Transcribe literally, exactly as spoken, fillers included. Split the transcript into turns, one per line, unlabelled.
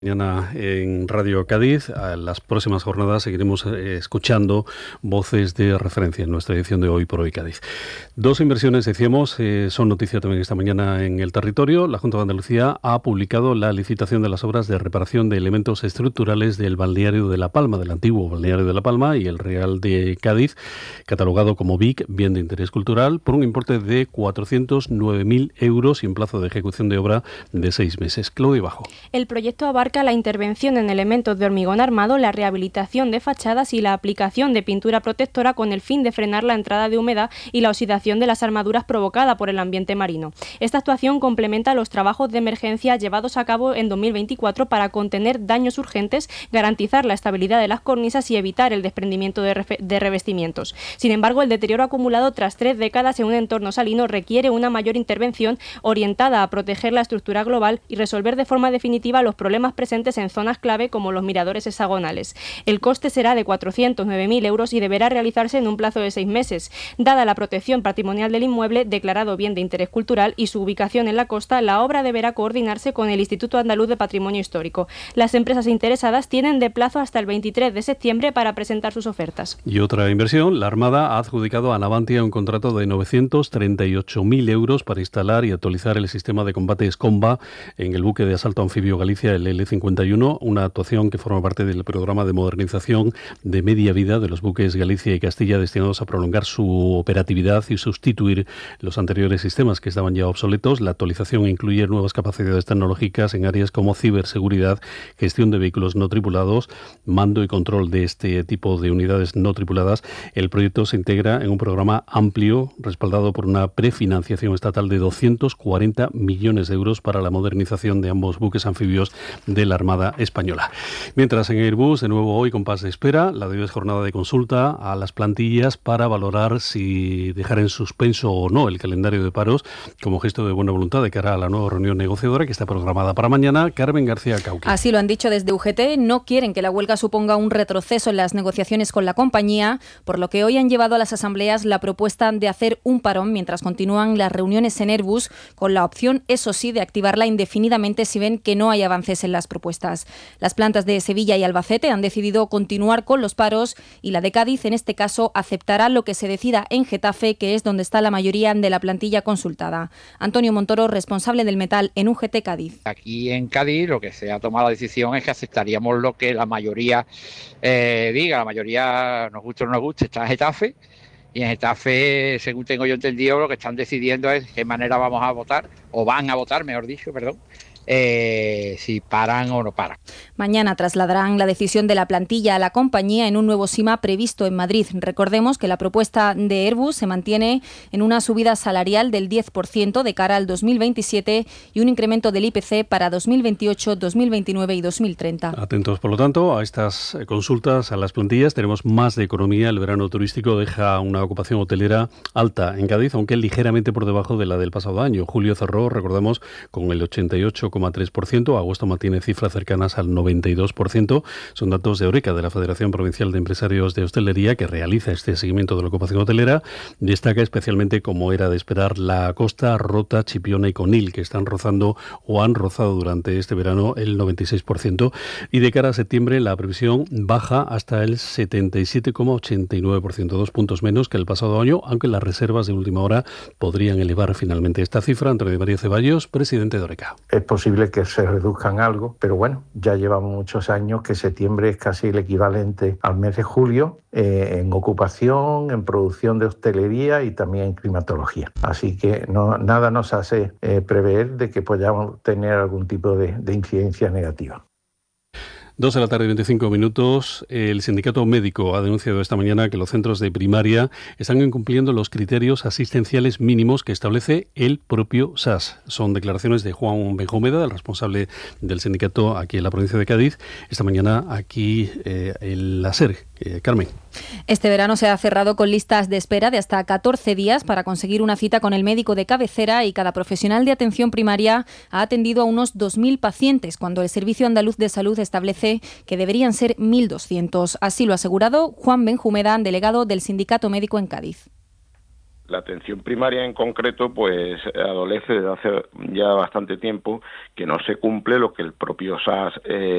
Mañana en Radio Cádiz. A las próximas jornadas seguiremos eh, escuchando voces de referencia en nuestra edición de Hoy por Hoy Cádiz. Dos inversiones, decíamos, eh, son noticia también esta mañana en el territorio. La Junta de Andalucía ha publicado la licitación de las obras de reparación de elementos estructurales del balneario de La Palma, del antiguo balneario de La Palma y el Real de Cádiz, catalogado como B I C, bien de interés cultural, por un importe de cuatrocientos nueve mil euros y en plazo de ejecución de obra de seis meses. Claudia Bajo.
El proyecto abarca la intervención en elementos de hormigón armado, la rehabilitación de fachadas y la aplicación de pintura protectora con el fin de frenar la entrada de humedad y la oxidación de las armaduras provocada por el ambiente marino. Esta actuación complementa los trabajos de emergencia llevados a cabo en dos mil veinticuatro para contener daños urgentes, garantizar la estabilidad de las cornisas y evitar el desprendimiento de, re- de revestimientos. Sin embargo, el deterioro acumulado tras tres décadas en un entorno salino requiere una mayor intervención orientada a proteger la estructura global y resolver de forma definitiva los problemas presentes en zonas clave como los miradores hexagonales. El coste será de cuatrocientos nueve mil euros y deberá realizarse en un plazo de seis meses. Dada la protección patrimonial del inmueble, declarado bien de interés cultural, y su ubicación en la costa, la obra deberá coordinarse con el Instituto Andaluz de Patrimonio Histórico. Las empresas interesadas tienen de plazo hasta el veintitrés de septiembre para presentar sus ofertas.
Y otra inversión, la Armada ha adjudicado a Navantia un contrato de novecientos treinta y ocho mil euros para instalar y actualizar el sistema de combate Escomba en el buque de asalto anfibio Galicia, el L cincuenta y uno, una actuación que forma parte del programa de modernización de media vida de los buques Galicia y Castilla destinados a prolongar su operatividad y sustituir los anteriores sistemas que estaban ya obsoletos. La actualización incluye nuevas capacidades tecnológicas en áreas como ciberseguridad, gestión de vehículos no tripulados, mando y control de este tipo de unidades no tripuladas. El proyecto se integra en un programa amplio respaldado por una prefinanciación estatal de doscientos cuarenta millones de euros para la modernización de ambos buques anfibios de la Armada Española. Mientras en Airbus, de nuevo hoy compás de espera, la de hoy es jornada de consulta a las plantillas para valorar si dejar en suspenso o no el calendario de paros como gesto de buena voluntad de cara a la nueva reunión negociadora que está programada para mañana. Carmen García Cauqui.
Así lo han dicho desde U G T, no quieren que la huelga suponga un retroceso en las negociaciones con la compañía, por lo que hoy han llevado a las asambleas la propuesta de hacer un parón mientras continúan las reuniones en Airbus, con la opción, eso sí, de activarla indefinidamente si ven que no hay avances en las propuestas. Las plantas de Sevilla y Albacete han decidido continuar con los paros y la de Cádiz, en este caso, aceptará lo que se decida en Getafe, que es donde está la mayoría de la plantilla consultada. Antonio Montoro, responsable del metal en U G T Cádiz.
Aquí en Cádiz lo que se ha tomado la decisión es que aceptaríamos lo que la mayoría eh, diga, la mayoría nos guste o no nos guste, está en Getafe. Y en Getafe, según tengo yo entendido, lo que están decidiendo es qué manera vamos a votar, o van a votar, mejor dicho, perdón, Eh, si paran o no paran.
Mañana trasladarán la decisión de la plantilla a la compañía en un nuevo SIMA previsto en Madrid. Recordemos que la propuesta de Airbus se mantiene en una subida salarial del diez por ciento de cara al dos mil veintisiete y un incremento del I P C para dos mil veintiocho, dos mil veintinueve y dos mil treinta.
Atentos, por lo tanto, a estas consultas, a las plantillas. Tenemos más de economía. El verano turístico deja una ocupación hotelera alta en Cádiz, aunque ligeramente por debajo de la del pasado año. Julio cerró, recordemos, con el ochenta y ocho coma tres por ciento. Agosto mantiene cifras cercanas al noventa y dos por ciento. Son datos de Eureka, de la Federación Provincial de Empresarios de Hostelería, que realiza este seguimiento de la ocupación hotelera. Destaca especialmente, como era de esperar, la Costa, Rota, Chipiona y Conil, que están rozando o han rozado durante este verano el noventa y seis por ciento. Y de cara a septiembre, la previsión baja hasta el setenta y siete coma ochenta y nueve por ciento, dos puntos menos que el pasado año, aunque las reservas de última hora podrían elevar finalmente esta cifra. Antonio María Ceballos, presidente de Eureka.
Es posible que se reduzcan algo, pero bueno, ya llevamos muchos años que septiembre es casi el equivalente al mes de julio eh, en ocupación, en producción de hostelería y también en climatología. Así que no, nada nos hace eh, prever de que podamos tener algún tipo de, de incidencia negativa.
Dos de la tarde, veinticinco minutos. El sindicato médico ha denunciado esta mañana que los centros de primaria están incumpliendo los criterios asistenciales mínimos que establece el propio S A S. Son declaraciones de Juan Benjumeda, el responsable del sindicato aquí en la provincia de Cádiz. Esta mañana aquí eh, en la SER. Eh, Carmen.
Este verano se ha cerrado con listas de espera de hasta catorce días para conseguir una cita con el médico de cabecera y cada profesional de atención primaria ha atendido a unos dos mil pacientes, cuando el Servicio Andaluz de Salud establece que deberían ser mil doscientos. Así lo ha asegurado Juan Benjumeda, delegado del Sindicato Médico en Cádiz.
La atención primaria en concreto pues adolece desde hace ya bastante tiempo que no se cumple lo que el propio S A S eh,